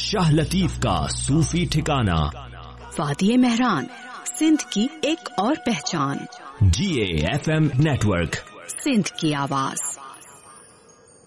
शाह लतीफ का सूफी ठिकाना। वादिये मेहरान, सिंध की एक और पहचान। GAFM नेटवर्क, सिंध की आवाज।